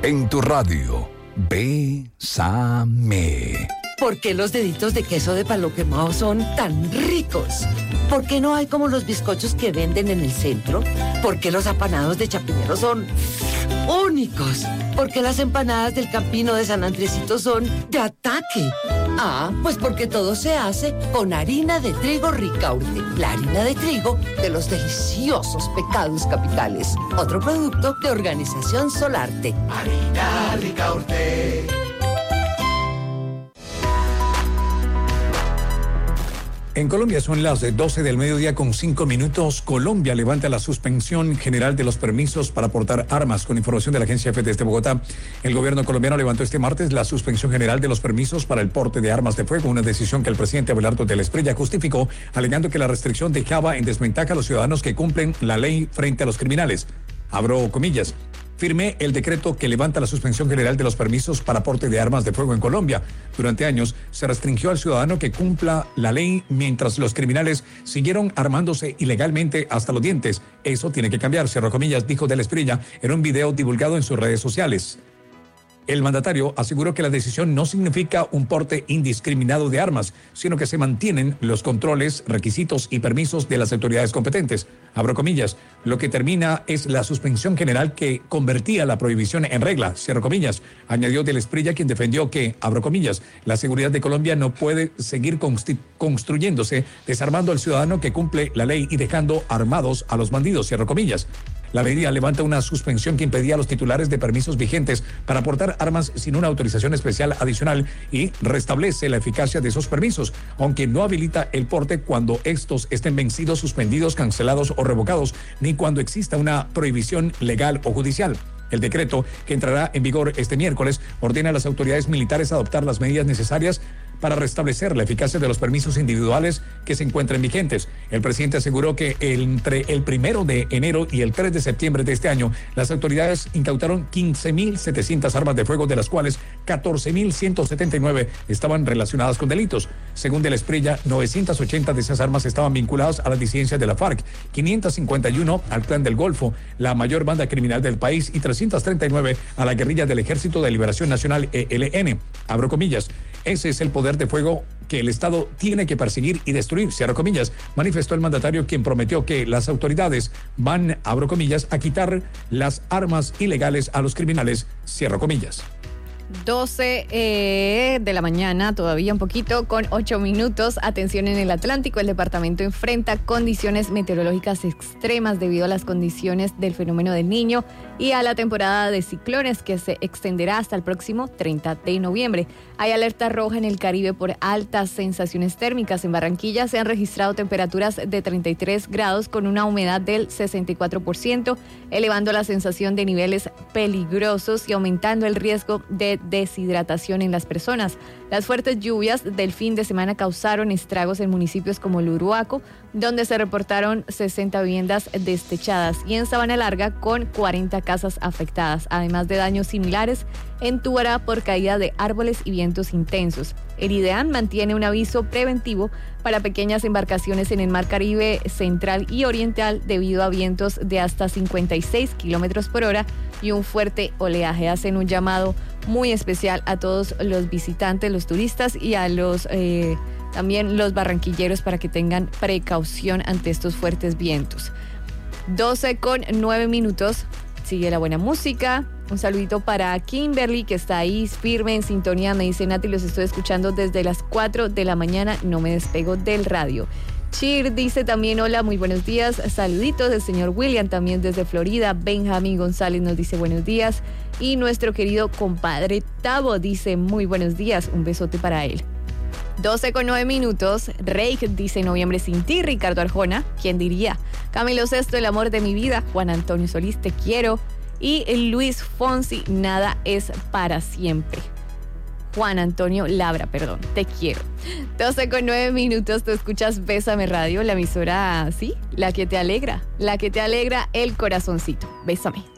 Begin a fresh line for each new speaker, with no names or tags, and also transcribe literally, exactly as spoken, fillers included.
En tu radio, Bésame.
¿Por qué los deditos de queso de palo quemado son tan ricos? ¿Por qué no hay como los bizcochos que venden en el centro? ¿Por qué los apanados de Chapinero son únicos? ¿Por qué las empanadas del Campino de San Andresito son de ataque? Ah, pues porque todo se hace con harina de trigo Ricaurte, la harina de trigo de los deliciosos pecados capitales. Otro producto de Organización Solarte.
Harina Ricaurte.
En Colombia son las doce del mediodía con cinco minutos. Colombia levanta la suspensión general de los permisos para portar armas. Con información de la agencia F desde Bogotá, el gobierno colombiano levantó este martes la suspensión general de los permisos para el porte de armas de fuego, una decisión que el presidente Abelardo de la Espriella justificó, alegando que la restricción dejaba en desventaja a los ciudadanos que cumplen la ley frente a los criminales. Abro comillas. Firmé el decreto que levanta la suspensión general de los permisos para porte de armas de fuego en Colombia. Durante años se restringió al ciudadano que cumpla la ley mientras los criminales siguieron armándose ilegalmente hasta los dientes. Eso tiene que cambiar, cierro comillas, dijo de la Espriella en un video divulgado en sus redes sociales. El mandatario aseguró que la decisión no significa un porte indiscriminado de armas, sino que se mantienen los controles, requisitos y permisos de las autoridades competentes. Abro comillas, lo que termina es la suspensión general que convertía la prohibición en regla, cierro comillas. Añadió de la Espriella, quien defendió que, abro comillas, la seguridad de Colombia no puede seguir construyéndose desarmando al ciudadano que cumple la ley y dejando armados a los bandidos, cierro comillas. La medida levanta una suspensión que impedía a los titulares de permisos vigentes para portar armas sin una autorización especial adicional y restablece la eficacia de esos permisos, aunque no habilita el porte cuando estos estén vencidos, suspendidos, cancelados o revocados, ni cuando exista una prohibición legal o judicial. El decreto, que entrará en vigor este miércoles, ordena a las autoridades militares adoptar las medidas necesarias para restablecer la eficacia de los permisos individuales que se encuentren vigentes. El presidente aseguró que entre el primero de enero y el tres de septiembre de este año, las autoridades incautaron quince mil setecientas armas de fuego, de las cuales catorce mil ciento setenta y nueve estaban relacionadas con delitos. Según de la Espriella, novecientas ochenta de esas armas estaban vinculadas a las disidencias de la FARC, quinientas cincuenta y uno al Clan del Golfo, la mayor banda criminal del país, y trescientas treinta y nueve a la guerrilla del Ejército de Liberación Nacional, E L N. Abro comillas. Ese es el poder de fuego que el Estado tiene que perseguir y destruir, cierro comillas, manifestó el mandatario, quien prometió que las autoridades van, abro comillas, a quitar las armas ilegales a los criminales, cierro comillas.
doce eh, de la mañana, todavía un poquito, con ocho minutos. Atención en el Atlántico, el departamento enfrenta condiciones meteorológicas extremas debido a las condiciones del fenómeno del Niño y a la temporada de ciclones que se extenderá hasta el próximo treinta de noviembre. Hay alerta roja en el Caribe por altas sensaciones térmicas. En Barranquilla se han registrado temperaturas de treinta y tres grados con una humedad del sesenta y cuatro por ciento, elevando la sensación de niveles peligrosos y aumentando el riesgo de deshidratación en las personas. Las fuertes lluvias del fin de semana causaron estragos en municipios como Luruaco, donde se reportaron sesenta viviendas destechadas, y en Sabana Larga con cuarenta casas afectadas, además de daños similares en Túbara por caída de árboles y vientos intensos. El IDEAN mantiene un aviso preventivo para pequeñas embarcaciones en el Mar Caribe central y oriental debido a vientos de hasta cincuenta y seis kilómetros por hora y un fuerte oleaje. Hacen un llamado muy especial a todos los visitantes, los turistas y a los eh, también los barranquilleros para que tengan precaución ante estos fuertes vientos. doce con nueve minutos. Sigue la buena música. Un saludito para Kimberly, que está ahí firme en sintonía. Me dice: Nati, los estoy escuchando desde las cuatro de la mañana. No me despego del radio. Chir dice también: hola, muy buenos días. Saluditos del señor William, también desde Florida. Benjamín González nos dice buenos días. Y nuestro querido compadre Tavo dice muy buenos días. Un besote para él. doce con nueve minutos. Reik dice: noviembre sin ti. Ricardo Arjona, ¿quién diría? Camilo Sesto, el amor de mi vida. Juan Antonio Solís, te quiero. Y Luis Fonsi, nada es para siempre. Juan Antonio Labra, perdón, te quiero. doce con nueve minutos, tú escuchas Bésame Radio, la emisora, sí, la que te alegra, la que te alegra el corazoncito. Bésame.